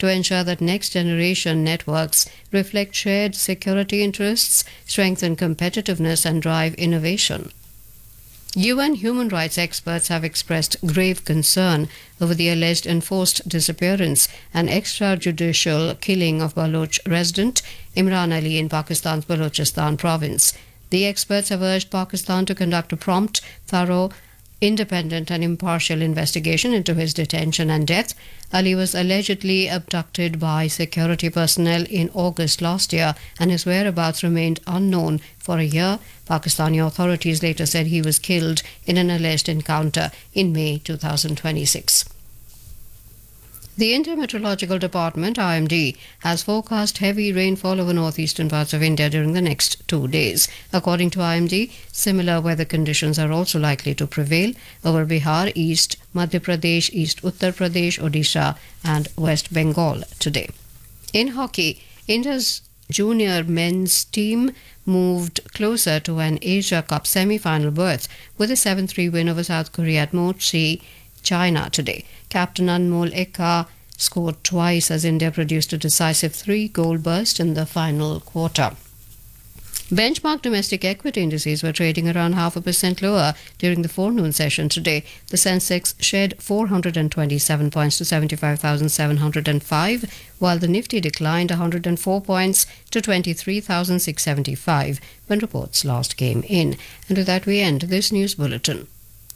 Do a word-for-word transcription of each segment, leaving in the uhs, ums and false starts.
to ensure that next-generation networks reflect shared security interests, strengthen competitiveness, and drive innovation. U N human rights experts have expressed grave concern over the alleged enforced disappearance and extrajudicial killing of Baloch resident Imran Ali in Pakistan's Balochistan province. The experts have urged Pakistan to conduct a prompt, thorough, independent and impartial investigation into his detention and death. Ali was allegedly abducted by security personnel in August last year and his whereabouts remained unknown for a year. Pakistani authorities later said he was killed in an alleged encounter in May two thousand twenty-six. The India Meteorological Department, I M D, has forecast heavy rainfall over northeastern parts of India during the next two days. According to I M D, similar weather conditions are also likely to prevail over Bihar, East Madhya Pradesh, East Uttar Pradesh, Odisha and West Bengal today. In hockey, India's junior men's team moved closer to an Asia Cup semi-final berth with a seven three win over South Korea at Mochi, China today. Captain Anmol Ekka scored twice as India produced a decisive three-goal burst in the final quarter. Benchmark domestic equity indices were trading around half a percent lower during the forenoon session today. The Sensex shed four hundred twenty-seven points to seventy-five thousand seven hundred five, while the Nifty declined one hundred four points to twenty-three thousand six hundred seventy-five when reports last came in. And with that we end this news bulletin.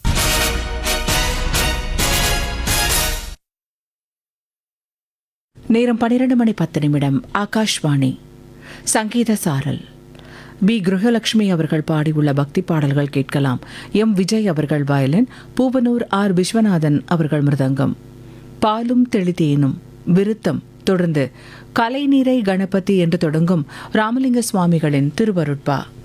நேரம் பன்னிரண்டு மணி பத்து நிமிடம். ஆகாஷ்வாணி சங்கீத சாரல். B கிருஹலட்சுமி அவர்கள் பாடியுள்ள பக்தி பாடல்கள் கேட்கலாம். எம் விஜய் அவர்கள் வயலின், பூவனூர் ஆர் விஸ்வநாதன் அவர்கள் மிருதங்கம். பாலும் தெளிதேனும் விருத்தம். தொடர்ந்து கலைநீரை கணபதி என்று தொடங்கும் ராமலிங்க சுவாமிகளின் திருவருட்பா.